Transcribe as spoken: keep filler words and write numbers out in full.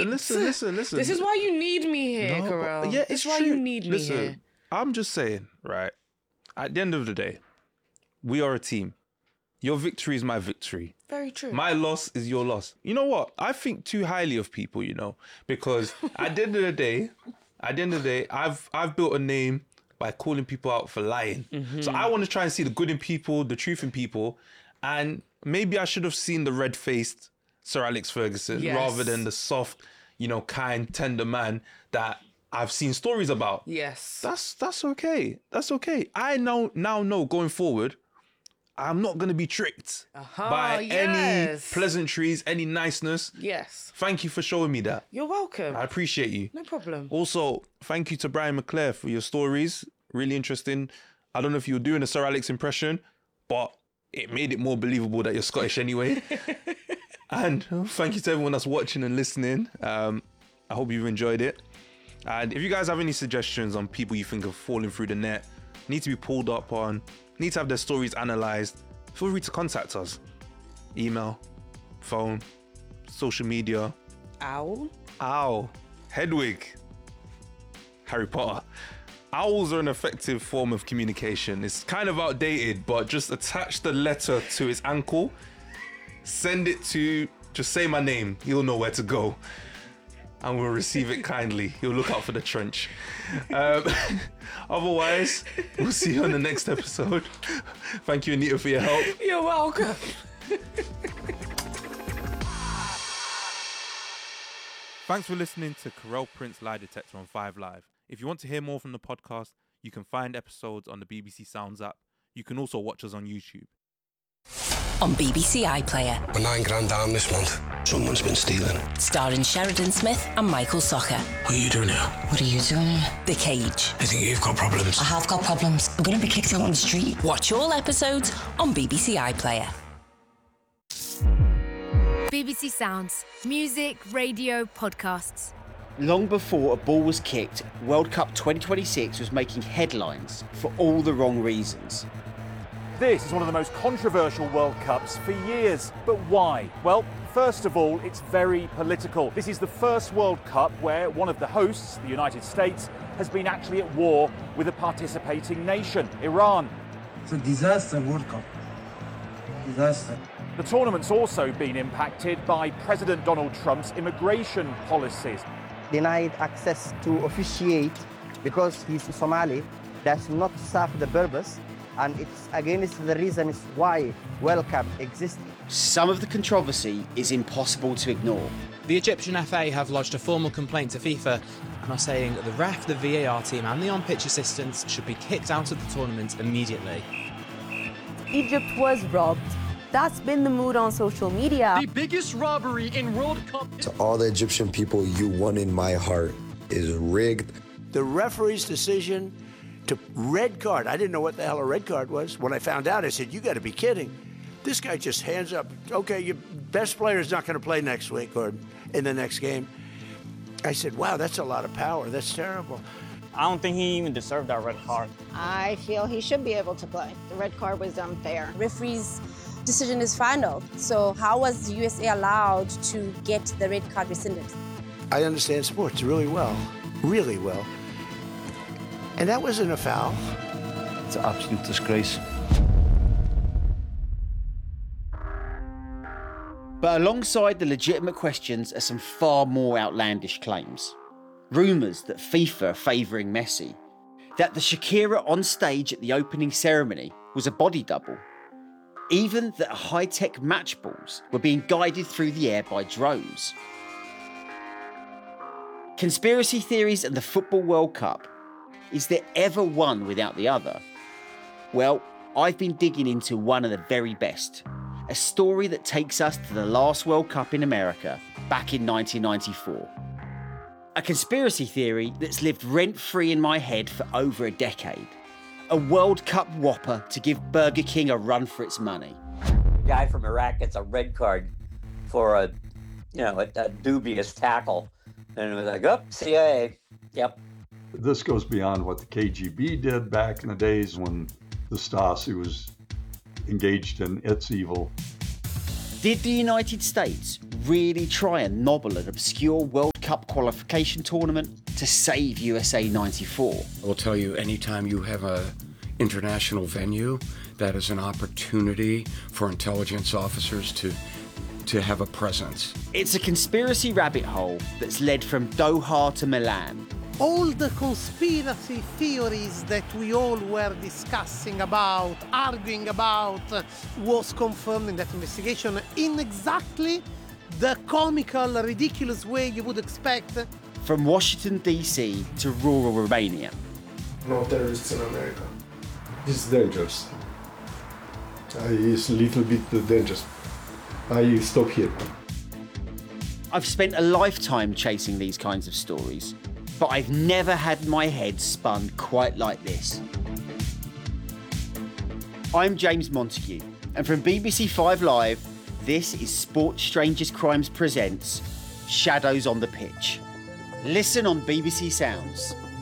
listen, listen, listen, listen. This is why you need me here, No, Carell. but- yeah, This it's is why true. you need me Listen, here. I'm just saying, right? At the end of the day, we are a team. Your victory is my victory. Very true. My loss is your loss. You know what? I think too highly of people, you know, because at the end of the day, at the end of the day, I've I've built a name by calling people out for lying. Mm-hmm. So I want to try and see the good in people, the truth in people, and maybe I should have seen the red-faced Sir Alex Ferguson Yes. rather than the soft, you know, kind, tender man that I've seen stories about. Yes. That's that's okay. That's okay. I now now know going forward, I'm not gonna be tricked Uh-huh, by yes. any pleasantries, any niceness. Yes. Thank you for showing me that. You're welcome. I appreciate you. No problem. Also, thank you to Brian McClare for your stories. Really interesting. I don't know if you were doing a Sir Alex impression, but it made it more believable that you're Scottish anyway. And thank you to everyone that's watching and listening. Um, I hope you've enjoyed it. And if you guys have any suggestions on people you think have fallen through the net, need to be pulled up on, need to have their stories analysed, feel free to contact us. Email, phone, social media. Owl? Owl. Hedwig. Harry Potter. Owls are an effective form of communication. It's kind of outdated, but just attach the letter to its ankle, send it to, just say my name, he'll know where to go, and we'll receive it kindly. He'll look out for the trench. Um, otherwise, we'll see you on the next episode. Thank you, Anita, for your help. You're welcome. Thanks for listening to Carell Prince Lie Detector on Five Live. If you want to hear more from the podcast, you can find episodes on the B B C Sounds app. You can also watch us on YouTube. On B B C iPlayer. We're nine grand down this month. Someone's been stealing. Starring Sheridan Smith and Michael Socher. What are you doing now? What are you doing? The Cage. I think you've got problems. I have got problems. I'm going to be kicked out on the street. Watch all episodes on B B C iPlayer. B B C Sounds. Music, radio, podcasts. Long before a ball was kicked, World Cup twenty twenty-six was making headlines for all the wrong reasons. This is one of the most controversial World Cups for years. But why? Well, first of all, it's very political. This is the first World Cup where one of the hosts, the United States, has been actually at war with a participating nation, Iran. It's a disaster World Cup. Disaster. The tournament's also been impacted by President Donald Trump's immigration policies. Denied access to officiate because he's Somali. That's not serve the purpose, and it's against the reasons why World Cup exists. Some of the controversy is impossible to ignore. The Egyptian F A have lodged a formal complaint to FIFA and are saying that the ref, the V A R team and the on-pitch assistants should be kicked out of the tournament immediately. Egypt was robbed. That's been the mood on social media. The biggest robbery in World Cup. To all the Egyptian people, you won in my heart is rigged. The referee's decision to red card. I didn't know what the hell a red card was. When I found out, I said, you got to be kidding. This guy just hands up. Okay, your best player is not going to play next week or in the next game. I said, wow, that's a lot of power. That's terrible. I don't think he even deserved that red card. I feel he should be able to play. The red card was unfair. Referee's decision is final. So how was U S A allowed to get the red card rescinded? I understand sports really well, really well. And that wasn't a foul. It's an absolute disgrace. But alongside the legitimate questions are some far more outlandish claims. Rumours that FIFA are favouring Messi. That the Shakira on stage at the opening ceremony was a body double. Even that high-tech match balls were being guided through the air by drones. Conspiracy theories and the Football World Cup. Is there ever one without the other? Well, I've been digging into one of the very best. A story that takes us to the last World Cup in America, back in nineteen ninety-four. A conspiracy theory that's lived rent-free in my head for over a decade. A World Cup whopper to give Burger King a run for its money. A guy from Iraq gets a red card for a, you know, a, a dubious tackle. And it was like, oh, C I A, yep. This goes beyond what the K G B did back in the days when the Stasi was engaged in its evil. Did the United States really try and nobble an obscure World Cup qualification tournament to save U S A ninety-four. I will tell you, anytime you have a international venue, that is an opportunity for intelligence officers to to have a presence. It's a conspiracy rabbit hole that's led from Doha to Milan. All the conspiracy theories that we all were discussing about, arguing about, uh, was confirmed in that investigation in exactly the comical, ridiculous way you would expect. From Washington, D C to rural Romania. No terrorists in America. It's dangerous. Uh, it's a little bit dangerous. I stop here. I've spent a lifetime chasing these kinds of stories, but I've never had my head spun quite like this. I'm James Montague, and from B B C Five Live, this is Sports Strangest Crimes presents Shadows on the Pitch. Listen on B B C Sounds.